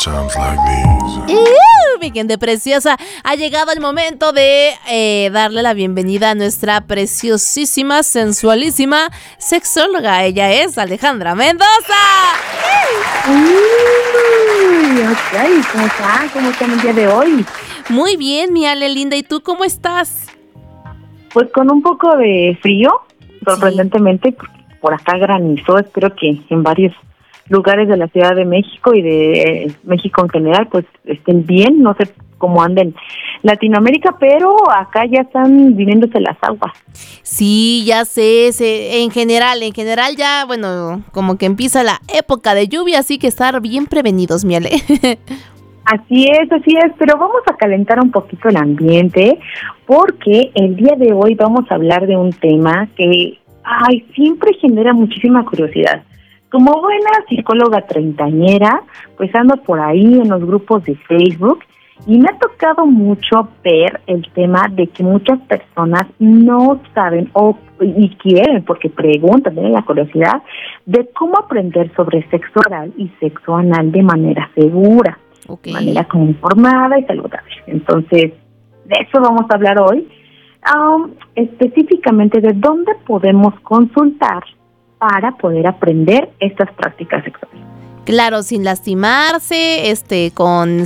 Mi gente preciosa, ha llegado el momento de darle la bienvenida a nuestra preciosísima, sensualísima sexóloga. Ella es Alejandra Mendoza. Ok, ¿cómo están? ¿Cómo están el día de hoy? Muy bien, mi Ale linda. ¿Y tú cómo estás? Pues con un poco de frío, sorprendentemente, por acá granizó. Espero que en varios lugares de la Ciudad de México y de México en general, pues estén bien. No sé cómo anden Latinoamérica, pero acá ya están viniéndose las aguas. Sí, ya sé, en general ya, bueno, como que empieza la época de lluvia, así que estar bien prevenidos, mi Ale. Así es, pero vamos a calentar un poquito el ambiente porque el día de hoy vamos a hablar de un tema que siempre genera muchísima curiosidad. Como buena psicóloga treintañera, pues ando por ahí en los grupos de Facebook y me ha tocado mucho ver el tema de que muchas personas no saben y quieren, porque preguntan, tienen la curiosidad de cómo aprender sobre sexo oral y sexo anal de manera segura. Okay. De manera como informada y saludable. Entonces, de eso vamos a hablar hoy, específicamente de dónde podemos consultar para poder aprender estas prácticas sexuales. Claro, sin lastimarse, con